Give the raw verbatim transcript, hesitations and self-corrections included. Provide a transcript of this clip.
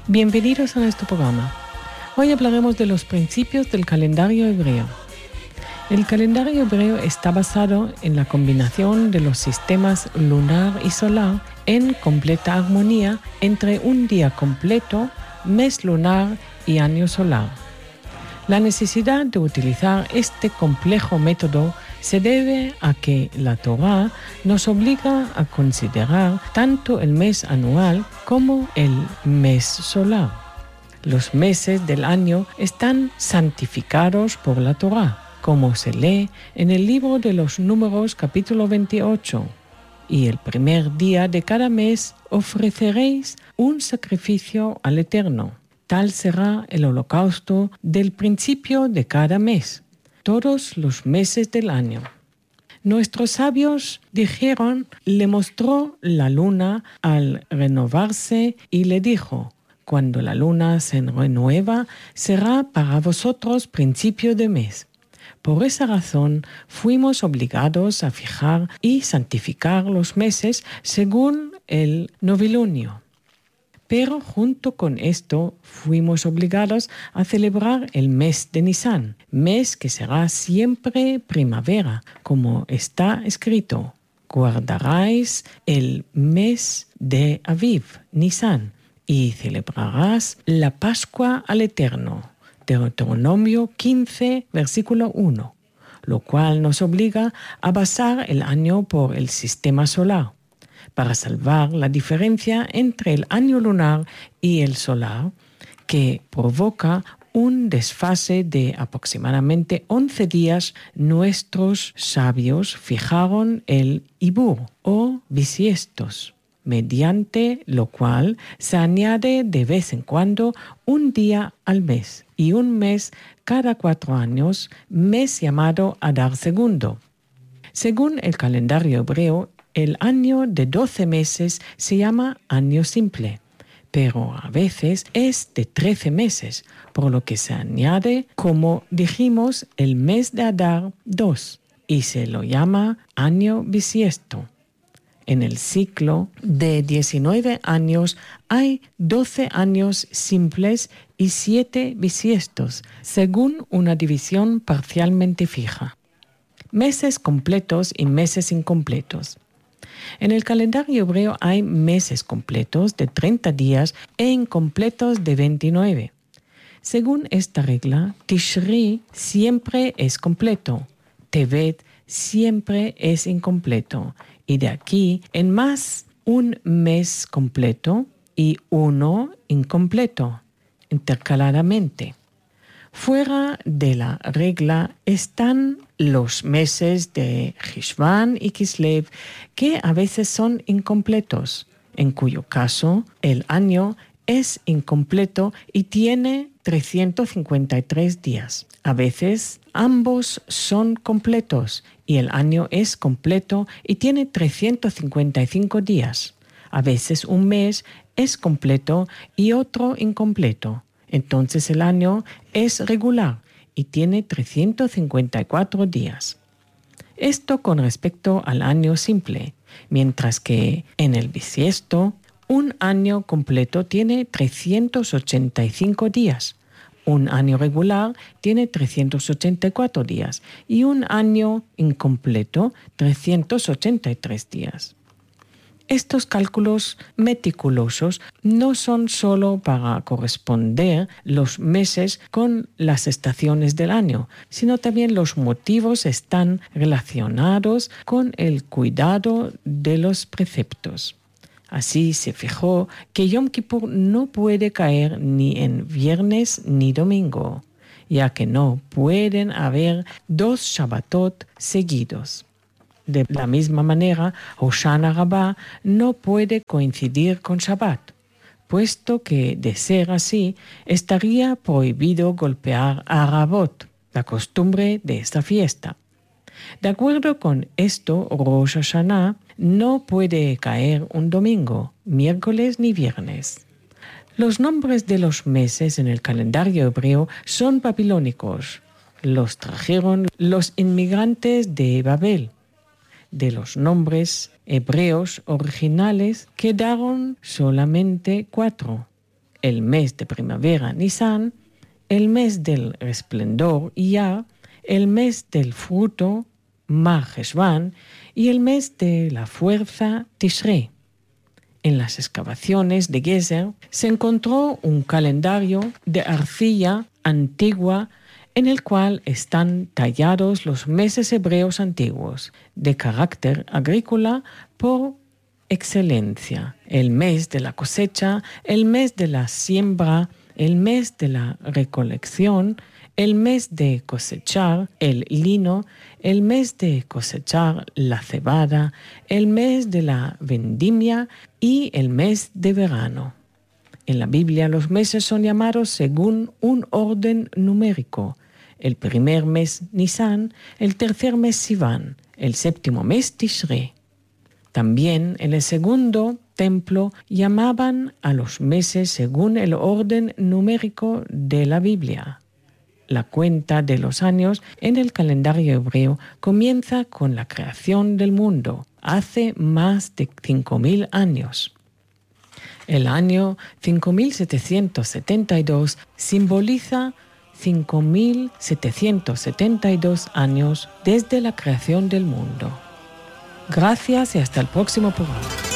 Bienvenidos a nuestro programa. Hoy hablaremos de los principios del calendario hebreo. El calendario hebreo está basado en la combinación de los sistemas lunar y solar en completa armonía entre un día completo, mes lunar y año solar. La necesidad de utilizar este complejo método se debe a que la Torá nos obliga a considerar tanto el mes anual como el mes solar. Los meses del año están santificados por la Torá, como se lee en el libro de los Números capítulo veintiocho. Y el primer día de cada mes ofreceréis un sacrificio al Eterno. Tal será el holocausto del principio de cada mes, todos los meses del año. Nuestros sabios dijeron, le mostró la luna al renovarse y le dijo, cuando la luna se renueva, será para vosotros principio de mes. Por esa razón fuimos obligados a fijar y santificar los meses según el novilunio. Pero junto con esto fuimos obligados a celebrar el mes de Nisan, mes que será siempre primavera, como está escrito. Guardaréis el mes de Aviv, Nisan, y celebrarás la Pascua al Eterno. Deuteronomio quince, versículo uno, lo cual nos obliga a basar el año por el sistema solar, para salvar la diferencia entre el año lunar y el solar, que provoca un desfase de aproximadamente once días. Nuestros sabios fijaron el ibur o bisiestos, mediante lo cual se añade de vez en cuando un día al mes y un mes cada cuatro años, mes llamado Adar segundo. Según el calendario hebreo, el año de doce meses se llama año simple, pero a veces es de trece meses, por lo que se añade, como dijimos, el mes de Adar dos, y se lo llama año bisiesto. En el ciclo de diecinueve años hay doce años simples y siete bisiestos, según una división parcialmente fija. Meses completos y meses incompletos. En el calendario hebreo hay meses completos de treinta días e incompletos de veintinueve. Según esta regla, Tishri siempre es completo, Tevet siempre es incompleto, y de aquí en más un mes completo y uno incompleto, intercaladamente. Fuera de la regla están los meses de Hishvan y Kislev, que a veces son incompletos, en cuyo caso el año es incompleto y tiene trescientos cincuenta y tres días. A veces ambos son completos y el año es completo y tiene trescientos cincuenta y cinco días. A veces un mes es completo y otro incompleto. Entonces el año es regular y tiene trescientos cincuenta y cuatro días. Esto con respecto al año simple, mientras que en el bisiesto, un año completo tiene trescientos ochenta y cinco días, un año regular tiene trescientos ochenta y cuatro días y un año incompleto trescientos ochenta y tres días. Estos cálculos meticulosos no son solo para corresponder los meses con las estaciones del año, sino también los motivos están relacionados con el cuidado de los preceptos. Así se fijó que Yom Kippur no puede caer ni en viernes ni domingo, ya que no pueden haber dos Shabbatot seguidos. De la misma manera, Hoshana Rabbah no puede coincidir con Shabbat, puesto que, de ser así, estaría prohibido golpear a Rabot, la costumbre de esta fiesta. De acuerdo con esto, Rosh Hashanah no puede caer un domingo, miércoles ni viernes. Los nombres de los meses en el calendario hebreo son babilónicos. Los trajeron los inmigrantes de Babel. De los nombres hebreos originales quedaron solamente cuatro: el mes de primavera Nisan, el mes del resplendor Iyar, el mes del fruto Mar Heshvan y el mes de la fuerza Tishrei. En las excavaciones de Gezer se encontró un calendario de arcilla antigua en el cual están tallados los meses hebreos antiguos, de carácter agrícola por excelencia. El mes de la cosecha, el mes de la siembra, el mes de la recolección, el mes de cosechar el lino, el mes de cosechar la cebada, el mes de la vendimia y el mes de verano. En la Biblia los meses son llamados según un orden numérico. El primer mes Nisan, el tercer mes Sivan, el séptimo mes Tishrei. También en el segundo templo llamaban a los meses según el orden numérico de la Biblia. La cuenta de los años en el calendario hebreo comienza con la creación del mundo, hace más de cinco mil años. El año cinco mil setecientos setenta y dos simboliza cinco mil setecientos setenta y dos años desde la creación del mundo. Gracias y hasta el próximo programa.